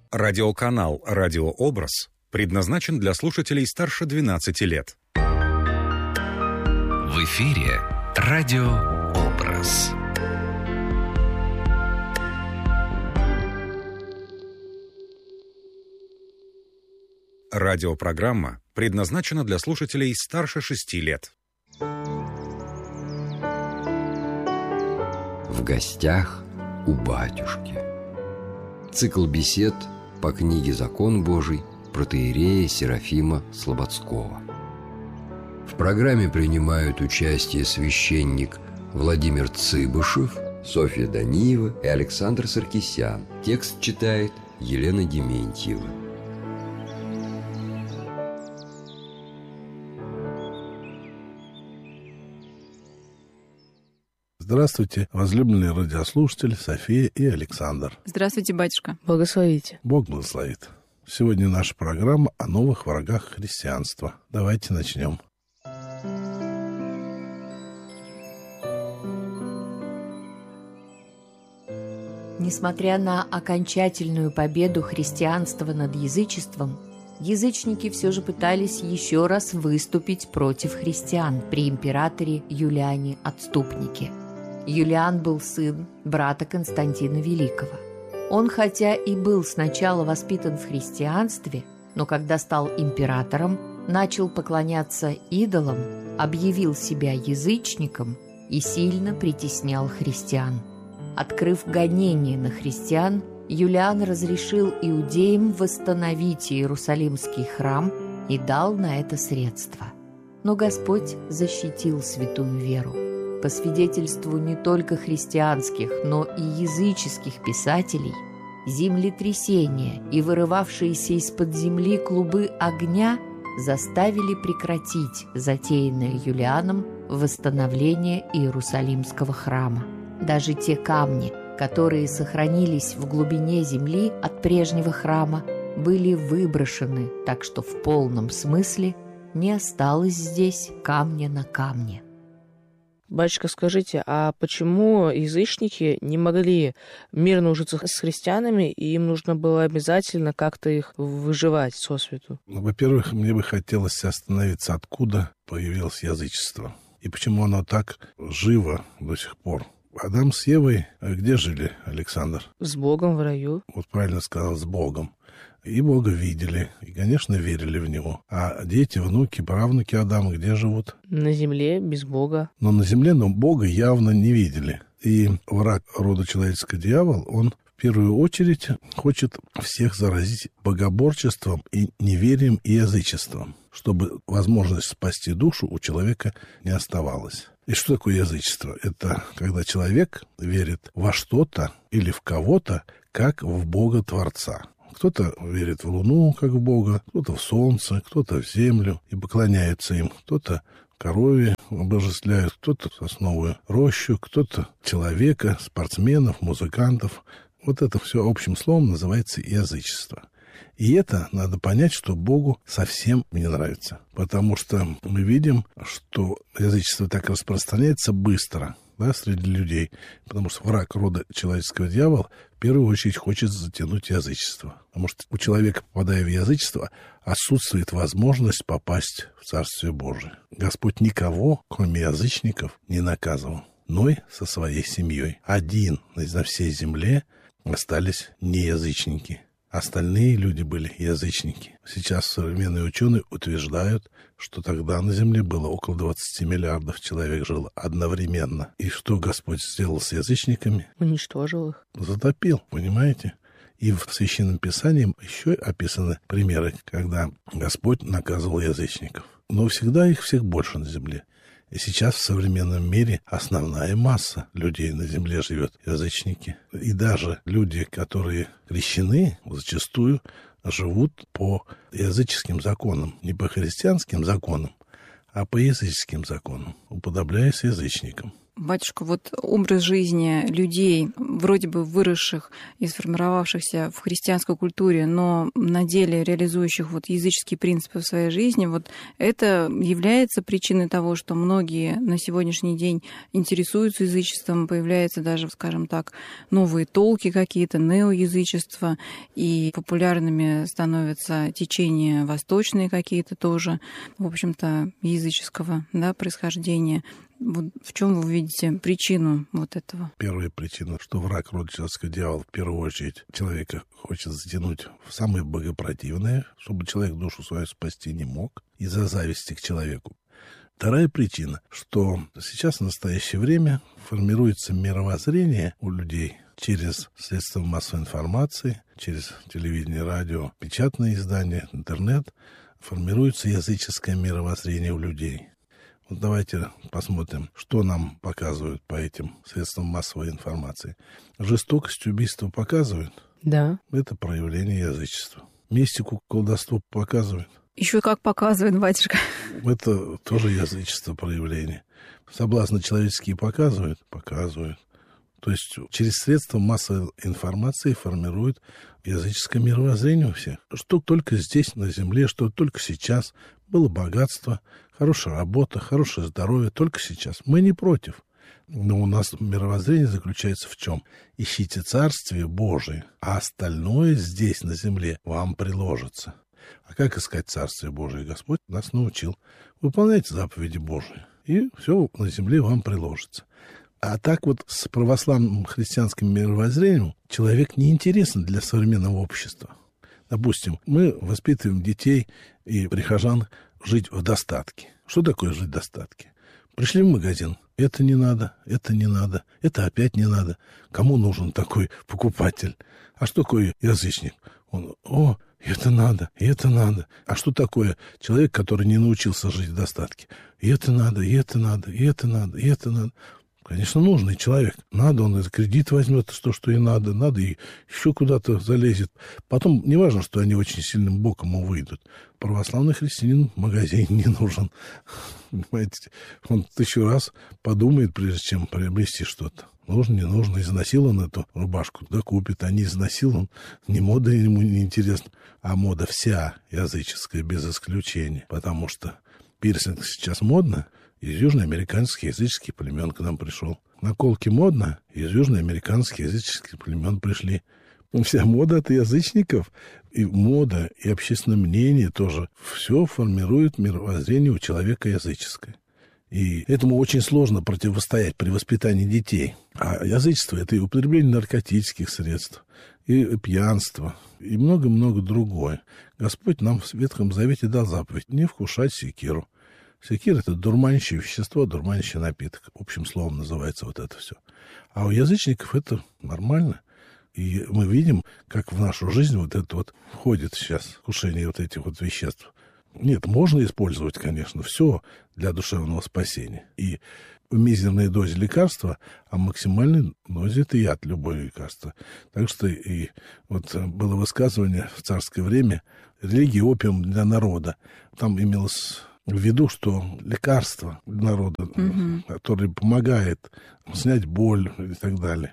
Радиоканал «Радиообраз» предназначен для слушателей старше 12 лет. В эфире «Радиообраз». Радиопрограмма предназначена для слушателей старше 6 лет. В гостях у батюшки. Цикл бесед по книге «Закон Божий» протоиерея Серафима Слободского. В программе принимают участие священник Владимир Цыбышев, Софья Даниева и Александр Саркисян. Текст читает Елена Дементьева. Здравствуйте, возлюбленные радиослушатели София и Александр. Здравствуйте, батюшка. Благословите. Бог благословит. Сегодня наша программа о новых врагах христианства. Давайте начнем. Несмотря на окончательную победу христианства над язычеством, язычники все же пытались еще раз выступить против христиан при императоре Юлиане Отступнике. Юлиан был сын брата Константина Великого. Он, хотя и был сначала воспитан в христианстве, но когда стал императором, начал поклоняться идолам, объявил себя язычником и сильно притеснял христиан. Открыв гонение на христиан, Юлиан разрешил иудеям восстановить Иерусалимский храм и дал на это средства. Но Господь защитил святую веру. По свидетельству не только христианских, но и языческих писателей, землетрясения и вырывавшиеся из-под земли клубы огня заставили прекратить затеянное Юлианом восстановление Иерусалимского храма. Даже те камни, которые сохранились в глубине земли от прежнего храма, были выброшены, так что в полном смысле не осталось здесь камня на камне. Батюшка, скажите, а почему язычники не могли мирно ужиться с христианами, и им нужно было обязательно как-то их выживать сосвету? Во-первых, мне бы хотелось остановиться, откуда появилось язычество и почему оно так живо до сих пор. Адам с Евой где жили, Александр? С Богом в раю. Вот правильно сказал, с Богом. И Бога видели, и, конечно, верили в Него. А дети, внуки, правнуки Адама где живут? На земле, без Бога. Но на земле, но Бога явно не видели. И враг рода человеческого, дьявол, он в первую очередь хочет всех заразить богоборчеством и неверием и язычеством, чтобы возможность спасти душу у человека не оставалась. И что такое язычество? Это когда человек верит во что-то или в кого-то, как в Бога-творца. Кто-то верит в Луну, как в Бога, кто-то в Солнце, кто-то в Землю и поклоняется им, кто-то корове обожествляют, кто-то сосновую рощу, кто-то человека, спортсменов, музыкантов. Вот это все общим словом называется язычество. И это надо понять, что Богу совсем не нравится. Потому что мы видим, что язычество так распространяется быстро, да, среди людей. Потому что враг рода человеческого, дьявол, в первую очередь хочет затянуть язычество. Потому что у человека, попадая в язычество, отсутствует возможность попасть в Царствие Божие. Господь никого, кроме язычников, не наказывал. Ной со своей семьей. Один на всей земле остались неязычники. Остальные люди были язычники. Сейчас современные ученые утверждают, что тогда на Земле было около 20 миллиардов человек жило одновременно. И что Господь сделал с язычниками? Уничтожил их. Затопил, понимаете? И в Священном Писании еще описаны примеры, когда Господь наказывал язычников. Но всегда их всех больше на Земле. И сейчас в современном мире основная масса людей на земле живет язычники. И даже люди, которые крещены, зачастую живут по языческим законам. Не по христианским законам, а по языческим законам, уподобляясь язычникам. Батюшка, вот образ жизни людей, вроде бы выросших и сформировавшихся в христианской культуре, но на деле реализующих вот языческие принципы в своей жизни, вот это является причиной того, что многие на сегодняшний день интересуются язычеством, появляются даже, скажем так, новые толки какие-то, неоязычества, и популярными становятся течения восточные какие-то тоже, в общем-то, языческого, да, происхождения. Вот в чем вы видите причину вот этого? Первая причина, что враг рода человеческого, дьявол, в первую очередь человека хочет затянуть в самое богопротивное, чтобы человек душу свою спасти не мог, из-за зависти к человеку. Вторая причина, что сейчас в настоящее время формируется мировоззрение у людей через средства массовой информации, через телевидение, радио, печатные издания, интернет, формируется языческое мировоззрение у людей. Вот давайте посмотрим, что нам показывают по этим средствам массовой информации. Жестокость, убийство показывают? Да. Это проявление язычества. Мистику, колдовство показывают? Еще как показывает, батюшка. Это тоже язычество проявление. Соблазны человеческие показывают? Показывают. То есть через средства массовой информации формируют языческое мировоззрение у всех. Что только здесь, на земле, что только сейчас было богатство, хорошая работа, хорошее здоровье, только сейчас. Мы не против. Но у нас мировоззрение заключается в чем? Ищите Царствие Божие, а остальное здесь, на земле, вам приложится. А как искать Царствие Божие? Господь нас научил. Выполняйте заповеди Божии, и все на земле вам приложится. А так вот с православным христианским мировоззрением человек не интересен для современного общества. Допустим, мы воспитываем детей и прихожан жить в достатке. Что такое жить в достатке? Пришли в магазин. Это не надо, это не надо, это опять не надо. Кому нужен такой покупатель? А что такое язычник? Он, это надо, и это надо. А что такое человек, который не научился жить в достатке? И это надо, и это надо, и это надо, и это надо. Конечно, нужный человек. Надо, он этот кредит возьмет, что и надо, и еще куда-то залезет. Потом, не важно, что они очень сильным боком выйдут. Православный христианин в магазине не нужен. Понимаете, он 1000 раз подумает, прежде чем приобрести что-то. Нужно, не нужно. Износил он эту рубашку, да купит. А не износил он, ни мода ему не интересна. А мода вся языческая, без исключения. Потому что пирсинг сейчас модно. Из южноамериканских языческих племен к нам пришел. Наколки модно, из южноамериканских языческих племен пришли. Вся мода от язычников, и мода, и общественное мнение тоже. Все формирует мировоззрение у человека языческое. И этому очень сложно противостоять при воспитании детей. А язычество — это и употребление наркотических средств, и пьянство, и много-много другое. Господь нам в Ветхом Завете дал заповедь не вкушать секиру. Секир — это дурманящее вещество, дурманящий напиток. Общим словом называется вот это все. А у язычников это нормально. И мы видим, как в нашу жизнь вот это вот входит сейчас вкушение вот этих вот веществ. Нет, можно использовать, конечно, все для душевного спасения. И в мизерной дозе лекарства, а в максимальной дозе это яд, любое лекарство. Так что и вот было высказывание в царское время: религия — опиум для народа. Там имелось в виду, что лекарство для народа, которое помогает снять боль и так далее.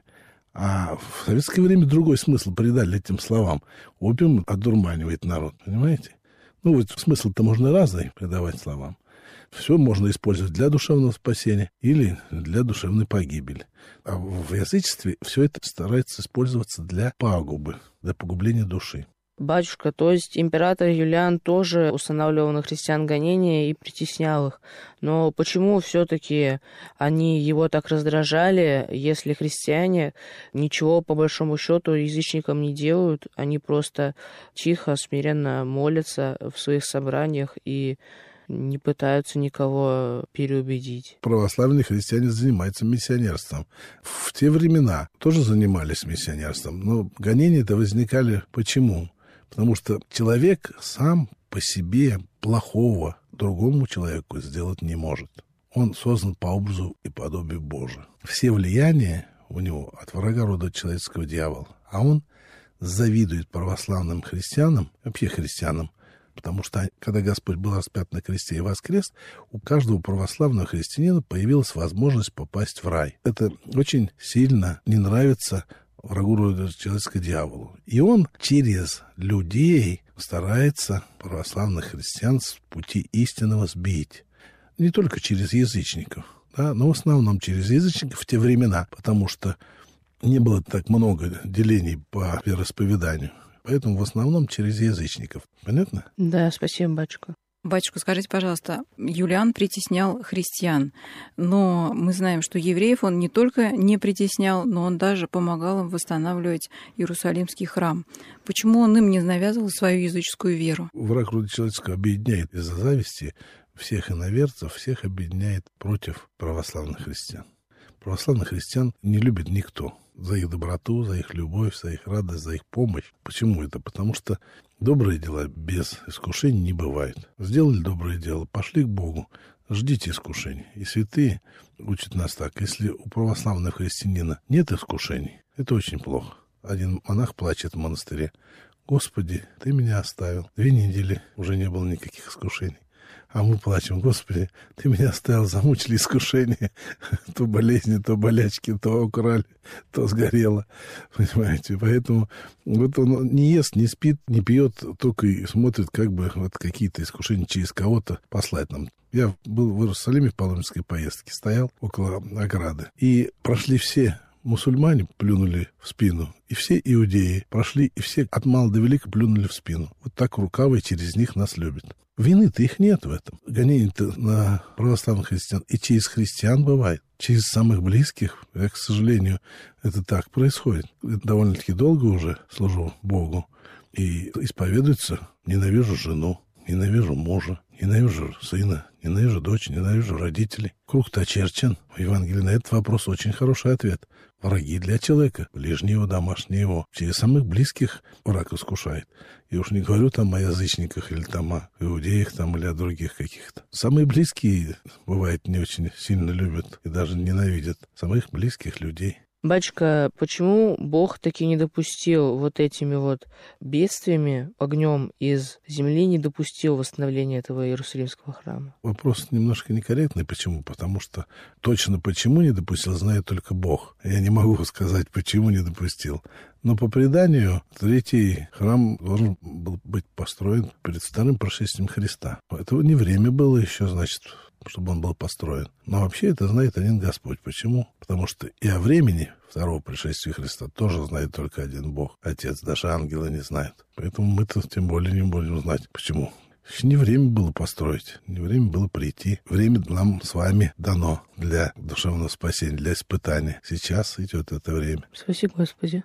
А в советское время другой смысл придали этим словам. Опиум одурманивает народ, понимаете? Ну, вот смысл-то можно разный придавать словам. Все можно использовать для душевного спасения или для душевной погибели. А в язычестве все это старается использоваться для пагубы, для погубления души. Батюшка, то есть император Юлиан тоже устанавливал на христиан гонения и притеснял их. Но почему все-таки они его так раздражали, если христиане ничего по большому счету язычникам не делают, они просто тихо, смиренно молятся в своих собраниях и не пытаются никого переубедить? Православные христиане занимаются миссионерством. В те времена тоже занимались миссионерством, но гонения-то возникали почему? Потому что человек сам по себе плохого другому человеку сделать не может. Он создан по образу и подобию Божию. Все влияния у него от врага рода человеческого, дьявола. А он завидует православным христианам, вообще христианам, Потому что, когда Господь был распят на кресте и воскрес, у каждого православного христианина появилась возможность попасть в рай. Это очень сильно не нравится врагу рода человеческого, дьяволу. И он через людей старается православных христиан с пути истинного сбить. Не только через язычников, да, но в основном через язычников в те времена, потому что не было так много делений по вероисповеданию. Поэтому в основном через язычников. Понятно? Да, спасибо, батюшка. Батюшка, скажите, пожалуйста, Юлиан притеснял христиан, но мы знаем, что евреев он не только не притеснял, но он даже помогал им восстанавливать Иерусалимский храм. Почему он им не навязывал свою языческую веру? Враг рода человеческого объединяет из-за зависти всех иноверцев, всех объединяет против православных христиан. Православных христиан не любит никто. За их доброту, за их любовь, за их радость, за их помощь. Почему это? Потому что добрые дела без искушений не бывает. Сделали доброе дело, пошли к Богу, ждите искушений. И святые учат нас так. Если у православного христианина нет искушений, это очень плохо. Один монах плачет в монастыре. Господи, ты меня оставил. 2 недели уже не было никаких искушений. А мы плачем: Господи, ты меня оставил, замучили искушения. То болезни, то болячки, то украли, то сгорело. Понимаете? Поэтому вот он не ест, не спит, не пьет, только и смотрит, как бы вот какие-то искушения через кого-то послать нам. Я был в Иерусалиме в паломнической поездке, стоял около ограды. И прошли все мусульмане, плюнули в спину, и все иудеи прошли, и все от мала до велика плюнули в спину. Вот так рукавы через них нас любят. Вины-то их нет в этом. Гонение-то на православных христиан и через христиан бывает. Через самых близких, к сожалению, это так происходит. Довольно-таки долго уже служу Богу. И исповедуется: ненавижу жену, ненавижу мужа, ненавижу сына, ненавижу дочь, ненавижу родителей. Круг-то очерчен. В Евангелии на этот вопрос очень хороший ответ. Враги для человека, ближние его, домашние его. Через самых близких враг искушает. И уж не говорю там о язычниках или там о иудеях там, или о других каких-то. Самые близкие, бывает, не очень сильно любят и даже ненавидят самых близких людей. Батюшка, почему Бог таки не допустил вот этими вот бедствиями, огнем из земли, не допустил восстановления этого Иерусалимского храма? Вопрос немножко некорректный. Почему? Потому что точно почему не допустил, знает только Бог. Я не могу сказать, почему не допустил. Но по преданию, 3-й храм должен был быть построен перед вторым пришествием Христа. Это не время было еще, значит, чтобы он был построен. Но вообще это знает один Господь. Почему? Потому что и о времени второго пришествия Христа тоже знает только один Бог. Отец, даже ангелы не знают. Поэтому мы-то тем более не будем знать, почему. Еще не время было построить, не время было прийти. Время нам с вами дано для душевного спасения, для испытания. Сейчас идет это время. Спаси Господи.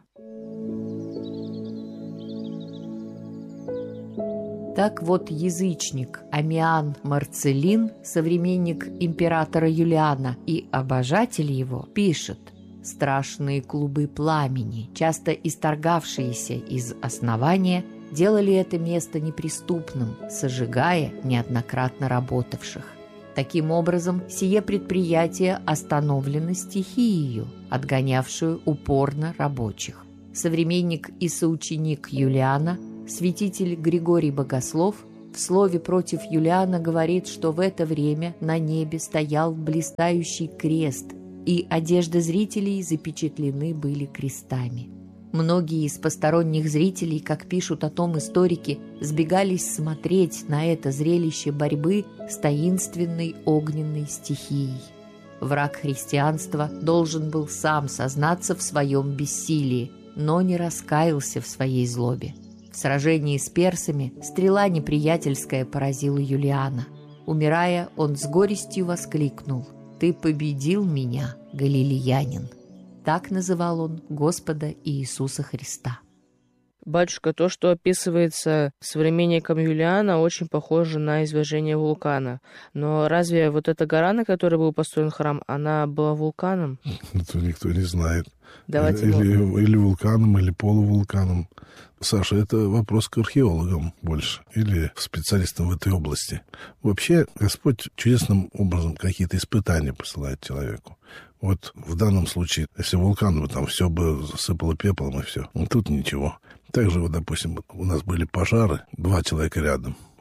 Так вот, язычник Амиан Марцелин, современник императора Юлиана и обожатель его, пишет: «Страшные клубы пламени, часто исторгавшиеся из основания, делали это место неприступным, сожигая неоднократно работавших. Таким образом, сие предприятие остановлено стихией, отгонявшую упорно рабочих. Современник и соученик Юлиана, святитель Григорий Богослов, в слове против Юлиана говорит, что в это время на небе стоял блистающий крест, и одежды зрителей запечатлены были крестами. Многие из посторонних зрителей, как пишут о том историки, сбегались смотреть на это зрелище борьбы с таинственной огненной стихией. Враг христианства должен был сам сознаться в своем бессилии, но не раскаялся в своей злобе. В сражении с персами стрела неприятельская поразила Юлиана. Умирая, он с горестью воскликнул: «Ты победил меня, галилеянин!» Так называл он Господа Иисуса Христа. Батюшка, то, что описывается современником Юлиана, очень похоже на извержение вулкана. Но разве вот эта гора, на которой был построен храм, она была вулканом? Это никто не знает. Давайте или вулканом, или полувулканом. Саша, это вопрос к археологам больше, или специалистам в этой области. Вообще, Господь чудесным образом какие-то испытания посылает человеку. Вот в данном случае, если вулкан бы там все бы засыпало пеплом и все, тут ничего. Также, вот, допустим, у нас были пожары, 2 человека рядом.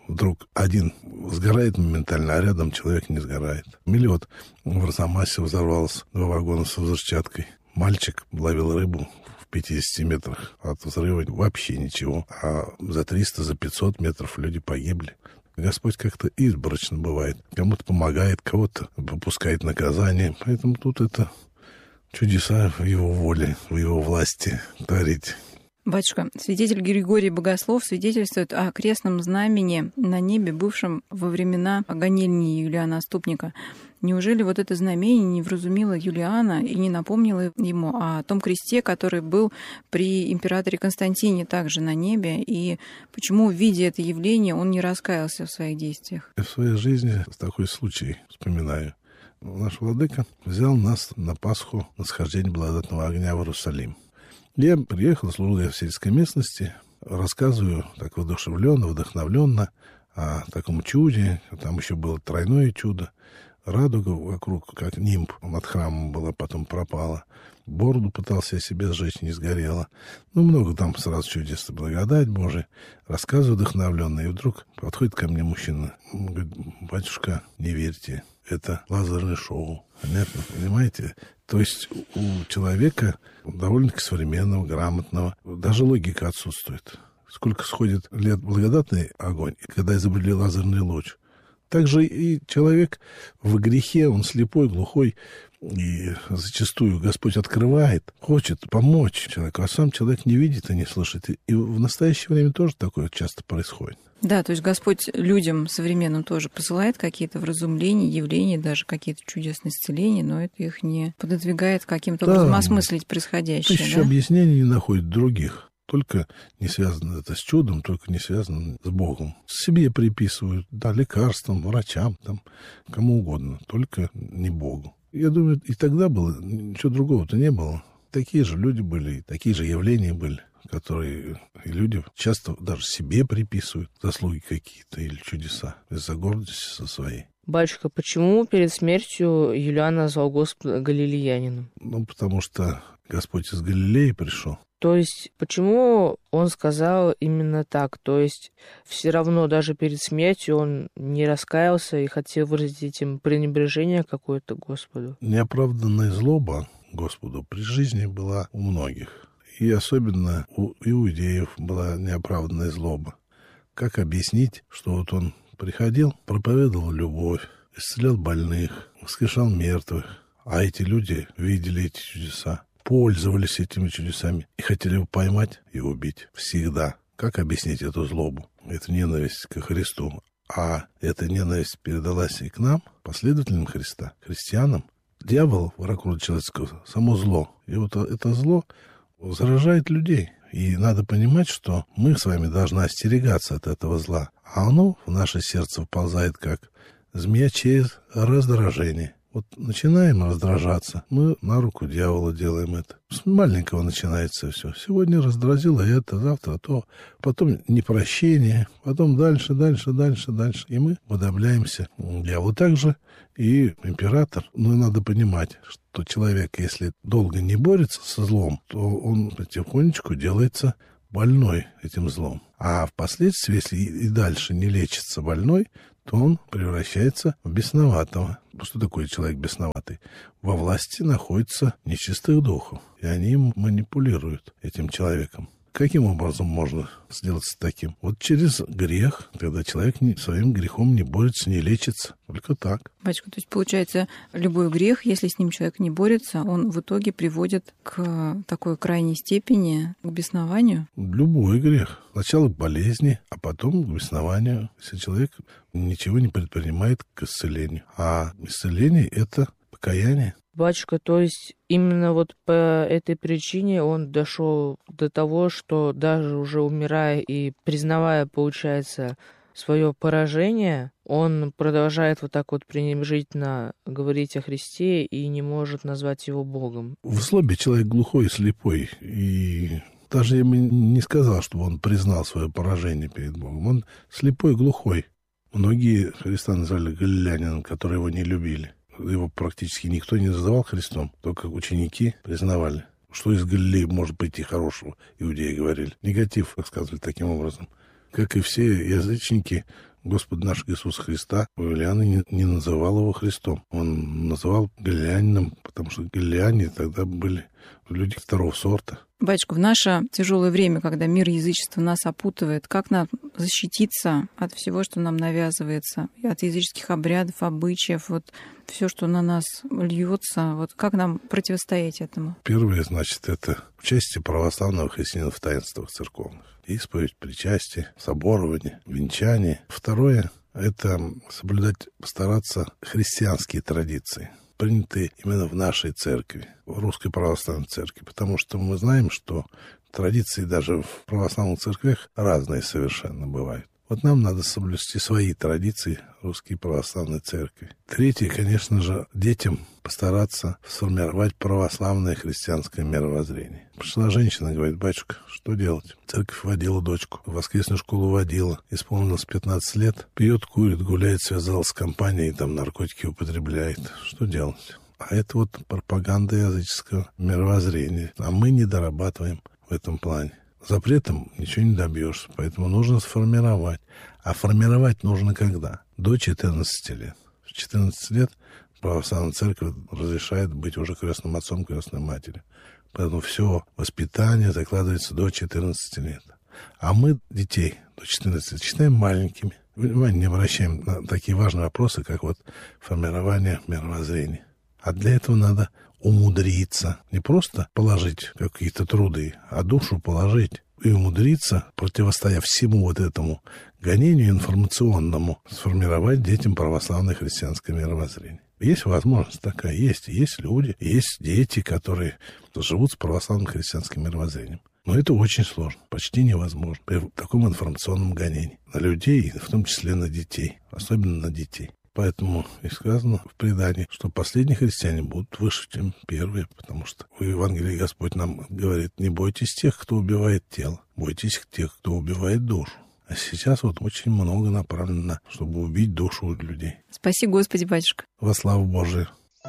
вдруг один сгорает моментально, а рядом человек не сгорает. Или вот в Арзамасе взорвалось 2 вагона со взрывчаткой. Мальчик ловил рыбу в 50 метрах от взрыва, вообще ничего. А за 300, за 500 метров люди погибли. Господь как-то изборочно бывает. Кому-то помогает, кого-то попускает наказание. Поэтому тут это чудеса в его воле, в его власти творить. Батюшка, святитель Григорий Богослов свидетельствует о крестном знамени на небе, бывшем во времена гонения Юлиана Отступника. Неужели вот это знамение не вразумило Юлиана и не напомнило ему о том кресте, который был при императоре Константине также на небе, и почему, видя это явление, он не раскаялся в своих действиях? Я в своей жизни такой случай вспоминаю. Наш владыка взял нас на Пасху на схождение благодатного огня в Иерусалим. Я приехал, служил я в сельской местности, рассказываю так воодушевленно, вдохновленно о таком чуде. Там еще было тройное чудо. Радуга вокруг, как нимб, над храмом была, потом пропала. Бороду пытался я себе сжечь, не сгорела. Много там сразу чудес, благодать Божия. Рассказываю вдохновленно, и вдруг подходит ко мне мужчина. Он говорит: батюшка, не верьте, это лазерное шоу. Понятно, понимаете? То есть у человека довольно-таки современного, грамотного, даже логика отсутствует. Сколько сходит лет благодатный огонь, когда изобрели лазерный луч. Также и человек в грехе, он слепой, глухой, и зачастую Господь открывает, хочет помочь человеку, а сам человек не видит и не слышит. И в настоящее время тоже такое часто происходит. Да, то есть Господь людям современным тоже посылает какие-то вразумления, явления, даже какие-то чудесные исцеления, но это их не пододвигает каким-то образом осмыслить происходящее. Тысяча объяснений не находит других. Только не связано это с чудом, только не связано с Богом. Себе приписывают, да, лекарствам, врачам, там, кому угодно, только не Богу. Я думаю, и тогда было, ничего другого-то не было. Такие же люди были, такие же явления были, которые и люди часто даже себе приписывают заслуги какие-то или чудеса из-за гордости со своей. Батюшка, почему перед смертью Юлиан назвал Господа галилеянином? Потому что Господь из Галилеи пришел. То есть, почему он сказал именно так? То есть, все равно даже перед смертью он не раскаялся и хотел выразить этим пренебрежение какое-то Господу? Неоправданная злоба Господу при жизни была у многих. И особенно у иудеев была неоправданная злоба. Как объяснить, что вот он приходил, проповедовал любовь, исцелял больных, воскрешал мертвых, а эти люди видели эти чудеса, пользовались этими чудесами и хотели его поймать и убить всегда. Как объяснить эту злобу, эту ненависть к Христу? А эта ненависть передалась и к нам, последователям Христа, христианам. Дьявол, враг рода человеческого, само зло. И вот это зло заражает людей. И надо понимать, что мы с вами должны остерегаться от этого зла. А оно в наше сердце вползает как змея через раздражение. Вот начинаем раздражаться, мы на руку дьявола делаем это. С маленького начинается все. Сегодня раздразило это, завтра то, потом непрощение, потом дальше. И мы уподобляемся дьяволу. Также и император. Но надо понимать, что человек, если долго не борется со злом, то он потихонечку делается больной этим злом. А впоследствии, если и дальше не лечится больной, то он превращается в бесноватого. Что такое человек бесноватый? Во власти находятся нечистых духов, и они им манипулируют этим человеком. Каким образом можно сделаться таким? Вот через грех, когда человек своим грехом не борется, не лечится. Только так. Батюшка, то есть, получается, любой грех, если с ним человек не борется, он в итоге приводит к такой крайней степени, к беснованию? Любой грех. Сначала к болезни, а потом к беснованию. Если человек ничего не предпринимает к исцелению. А исцеление — это покаяние. Батюшка, то есть именно вот по этой причине он дошел до того, что даже уже умирая и признавая, получается, свое поражение, он продолжает вот так вот пренебрежительно говорить о Христе и не может назвать его Богом. В злобе человек глухой и слепой, и даже я бы не сказал, что он признал свое поражение перед Богом. Он слепой и глухой. Многие Христа назвали галилеянином, которые его не любили. Его практически никто не называл Христом, только ученики признавали. Что из Галилеи может прийти хорошего, иудеи говорили. Негатив рассказывали таким образом. Как и все язычники, Господа нашего Иисуса Христа Юлиан не называл его Христом. Он называл галилеянином, потому что галилеяне тогда были люди второго сорта. Батюшка, в наше тяжелое время, когда мир язычества нас опутывает, как нам защититься от всего, что нам навязывается, и от языческих обрядов, обычаев, вот все, что на нас льется, вот как нам противостоять этому? Первое, значит, это участие православного христианина в таинствах церковных. Исповедь, причастие, соборование, венчание. Второе — это соблюдать, постараться христианские традиции, принятые именно в нашей церкви, в Русской Православной Церкви, потому что мы знаем, что традиции даже в православных церквях разные совершенно бывают. Вот нам надо соблюсти свои традиции Русской Православной Церкви. Третье, конечно же, детям постараться сформировать православное христианское мировоззрение. Пришла женщина, говорит: батюшка, что делать? Церковь водила дочку, в воскресную школу водила, исполнилось 15 лет, пьет, курит, гуляет, связалась с компанией, там наркотики употребляет. Что делать? А это вот пропаганда языческого мировоззрения. А мы не дорабатываем в этом плане. Запретом ничего не добьешься, поэтому нужно сформировать. А формировать нужно когда? До 14 лет. В 14 лет православная церковь разрешает быть уже крестным отцом, крестной матерью. Поэтому все воспитание закладывается до 14 лет. А мы детей до 14 лет считаем маленькими. Внимание не обращаем на такие важные вопросы, как вот формирование мировоззрения. А для этого надо умудриться. Не просто положить какие-то труды, а душу положить. И умудриться, противостоя всему вот этому гонению информационному, сформировать детям православное христианское мировоззрение. Есть возможность такая, есть люди, есть дети, которые живут с православным христианским мировоззрением. Но это очень сложно, почти невозможно при таком информационном гонении на людей, в том числе на детей, особенно на детей. Поэтому и сказано в предании, что последние христиане будут выше, чем первые, потому что в Евангелии Господь нам говорит: не бойтесь тех, кто убивает тело, бойтесь тех, кто убивает душу. А сейчас вот очень много направлено, чтобы убить душу у людей. Спаси Господи, батюшка. Во славу Божию.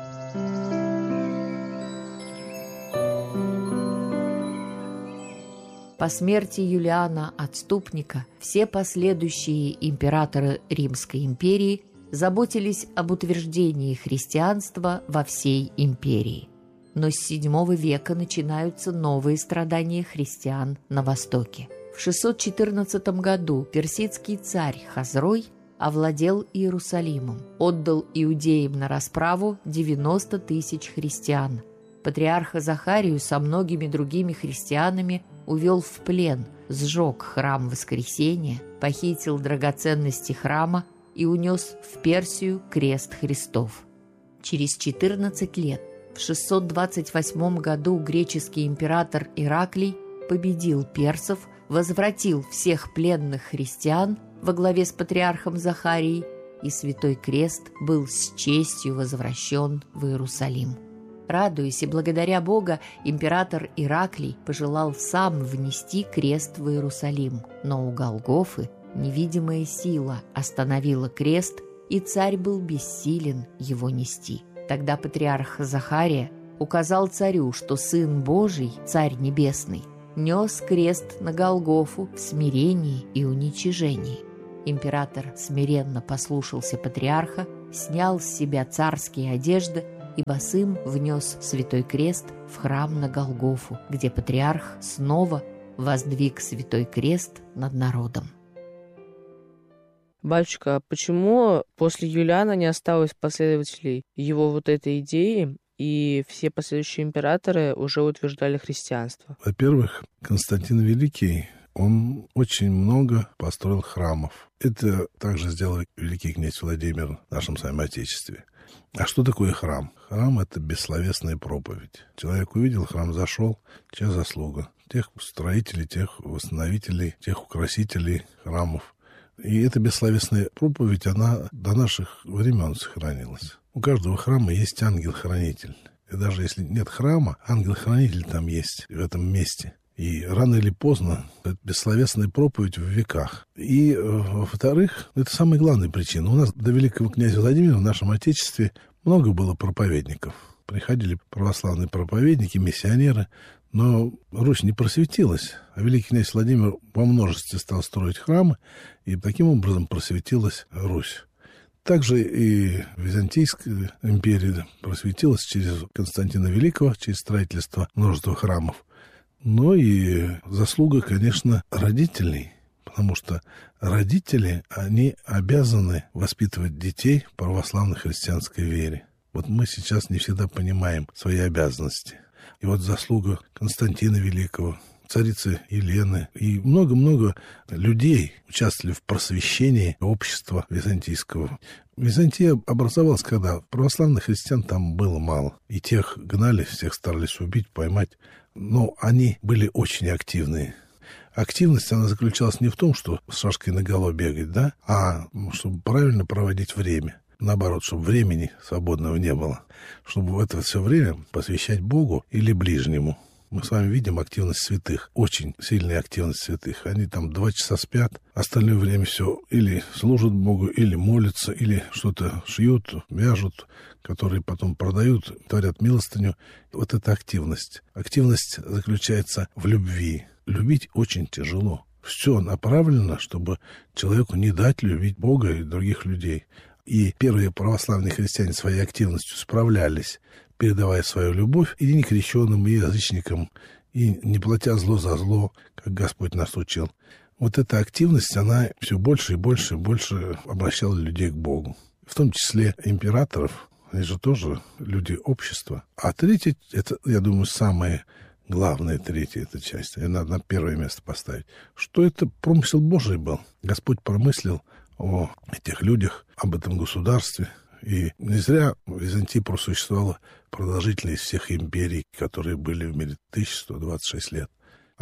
По смерти Юлиана Отступника все последующие императоры Римской империи заботились об утверждении христианства во всей империи. Но с VII века начинаются новые страдания христиан на Востоке. В 614 году персидский царь Хазрой овладел Иерусалимом, отдал иудеям на расправу 90 тысяч христиан. Патриарха Захарию со многими другими христианами увел в плен, сжег храм Воскресения, похитил драгоценности храма и унес в Персию крест Христов. Через 14 лет, в 628 году, греческий император Ираклий победил персов, возвратил всех пленных христиан во главе с патриархом Захарией, и Святой Крест был с честью возвращен в Иерусалим. Радуясь и благодаря Бога, император Ираклий пожелал сам внести крест в Иерусалим, но у Голгофы невидимая сила остановила крест, и царь был бессилен его нести. Тогда патриарх Захария указал царю, что Сын Божий, Царь Небесный, нес крест на Голгофу в смирении и уничижении. Император смиренно послушался патриарха, снял с себя царские одежды и босым внес Святой Крест в храм на Голгофу, где патриарх снова воздвиг Святой Крест над народом. Батюшка, а почему после Юлиана не осталось последователей его вот этой идеи, и все последующие императоры уже утверждали христианство? Во-первых, Константин Великий, он очень много построил храмов. Это также сделал великий князь Владимир в нашем с вами Отечестве. А что такое храм? Храм — это бессловесная проповедь. Человек увидел храм, зашел, чья заслуга? Тех строителей, тех восстановителей, тех украсителей храмов. И эта бессловесная проповедь, она до наших времен сохранилась. У каждого храма есть ангел-хранитель. И даже если нет храма, ангел-хранитель там есть, в этом месте. И рано или поздно это бессловесная проповедь в веках. И, во-вторых, это самая главная причина. У нас до великого князя Владимира в нашем Отечестве много было проповедников. Приходили православные проповедники, миссионеры, Но Русь не просветилась, а великий князь Владимир во множестве стал строить храмы, и таким образом просветилась Русь. Также и Византийская империя просветилась через Константина Великого, через строительство множества храмов. Но и заслуга, конечно, родителей, потому что родители, они обязаны воспитывать детей в православной христианской вере. Вот мы сейчас не всегда понимаем свои обязанности. И вот заслуга Константина Великого, царицы Елены и много-много людей участвовали в просвещении общества византийского. Византия образовалась когда? Православных христиан там было мало. И тех гнали, всех старались убить, поймать. Но они были очень активные. Активность, она заключалась не в том, что с шашкой наголо бегать, да, а чтобы правильно проводить время. Наоборот, чтобы времени свободного не было. Чтобы в это все время посвящать Богу или ближнему. Мы с вами видим активность святых. Очень сильная активность святых. Они там 2 часа спят, остальное время все или служат Богу, или молятся, или что-то шьют, вяжут, которые потом продают, творят милостыню. Вот это активность. Активность заключается в любви. Любить очень тяжело. Все направлено, чтобы человеку не дать любить Бога и других людей. И первые православные христиане своей активностью справлялись, передавая свою любовь и некрещенным, и язычникам, и не платя зло за зло, как Господь нас учил. Вот эта активность, она все больше и больше и больше обращала людей к Богу. В том числе императоров, они же тоже люди общества. А третье, это, я думаю, самое главное, третья эта часть, ее надо на первое место поставить, что это промысел Божий был. Господь промыслил о этих людях, об этом государстве. И не зря Византия просуществовала продолжительно из всех империй, которые были в мире, 1126 лет.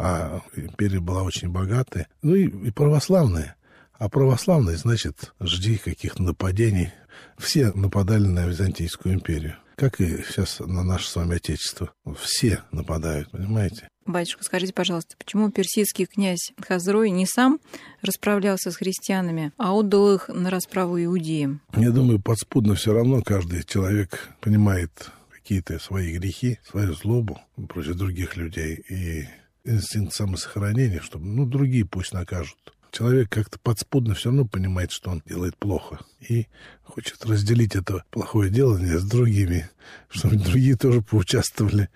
А империя была очень богатая, ну и православная. А православная, значит, жди каких-то нападений. Все нападали на Византийскую империю, как и сейчас на наше с вами Отечество. Все нападают, понимаете? Батюшка, скажите, пожалуйста, почему персидский князь Хазрой не сам расправлялся с христианами, а отдал их на расправу иудеям? Я думаю, подспудно все равно каждый человек понимает какие-то свои грехи, свою злобу против других людей и инстинкт самосохранения, чтобы, другие пусть накажут. Человек как-то подспудно все равно понимает, что он делает плохо, и хочет разделить это плохое делание с другими, чтобы другие тоже поучаствовали.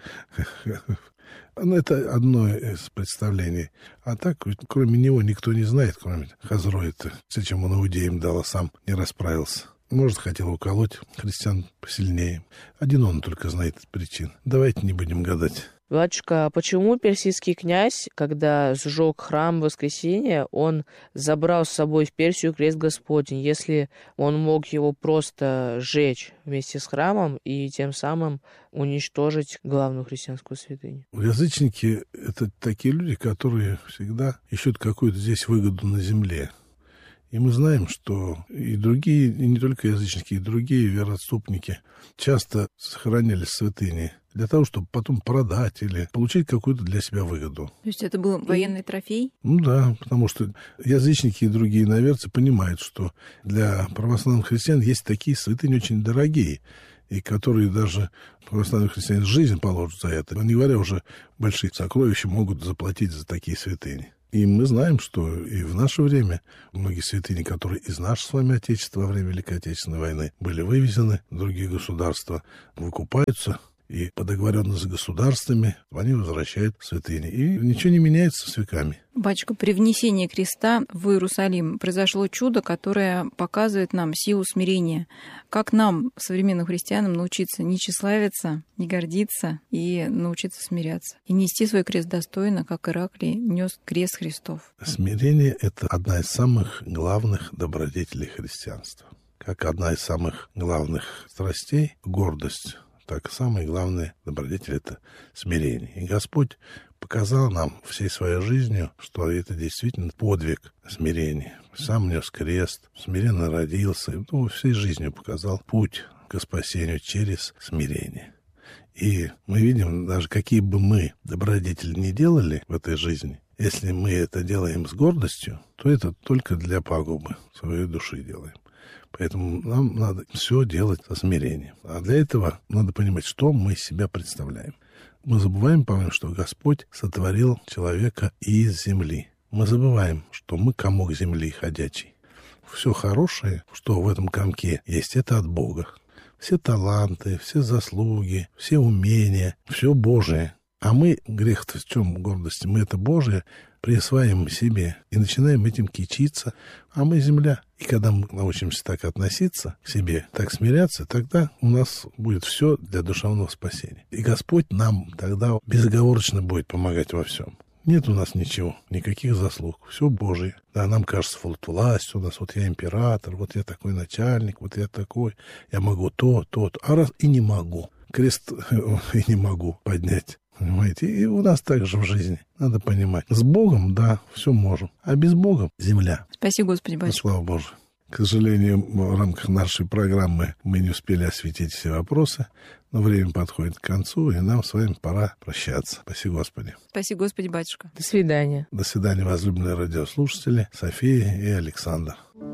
Но это одно из представлений. А так, кроме него, никто не знает, кроме Хазроя-то, зачем он иудеям дал, а сам не расправился. Может, хотел уколоть христиан посильнее. Один он только знает причин. Давайте не будем гадать. Батюшка, а почему персидский князь, когда сжег храм в воскресенье, он забрал с собой в Персию крест Господень, если он мог его просто сжечь вместе с храмом и тем самым уничтожить главную христианскую святыню? Язычники — это такие люди, которые всегда ищут какую-то здесь выгоду на земле. И мы знаем, что и другие, и не только язычники, и другие вероотступники часто сохраняли святыни для того, чтобы потом продать или получить какую-то для себя выгоду. То есть это был военный трофей? Да, потому что язычники и другие иноверцы понимают, что для православных христиан есть такие святыни очень дорогие, и которые даже православные христиане жизнь положат за это. Не говоря уже, большие сокровища могут заплатить за такие святыни. И мы знаем, что и в наше время многие святыни, которые из нашего с вами Отечества во время Великой Отечественной войны были вывезены в другие государства, выкупаются, и по договоренности с государствами они возвращают святыни. И ничего не меняется с веками. Батюшка, при внесении креста в Иерусалим произошло чудо, которое показывает нам силу смирения. Как нам, современным христианам, научиться не тщеславиться, не гордиться и научиться смиряться? И нести свой крест достойно, как Ираклий нес крест Христов. Смирение — это одна из самых главных добродетелей христианства. Как одна из самых главных страстей — гордость. Так, самое главное добродетель — это смирение. И Господь показал нам всей своей жизнью, что это действительно подвиг смирения. Сам нес крест, смиренно родился, и всей жизнью показал путь к спасению через смирение. И мы видим, даже какие бы мы добродетели ни делали в этой жизни, если мы это делаем с гордостью, то это только для пагубы своей души делаем. Поэтому нам надо все делать со смирением. А для этого надо понимать, что мы из себя представляем. Мы забываем, по-моему, что Господь сотворил человека из земли. Мы забываем, что мы комок земли ходячий. Все хорошее, что в этом комке есть, это от Бога. Все таланты, все заслуги, все умения, все Божие. А мы, грех-то в чем гордости? Мы это Божие присваиваем себе и начинаем этим кичиться. А мы земля. И когда мы научимся так относиться к себе, так смиряться, тогда у нас будет все для душевного спасения. И Господь нам тогда безоговорочно будет помогать во всем. Нет у нас ничего, никаких заслуг, все Божие. Да, нам кажется, вот власть у нас, вот я император, вот я такой начальник, вот я такой, я могу то, а раз и не могу. Крест и не могу поднять. Понимаете? И у нас так же в жизни. Надо понимать. С Богом, да, все можем. А без Бога земля. Спаси Господи, батюшка. Слава Богу. К сожалению, в рамках нашей программы мы не успели осветить все вопросы, но время подходит к концу, и нам с вами пора прощаться. Спаси Господи. Спаси Господи, батюшка. До свидания. До свидания, возлюбленные радиослушатели, София и Александр.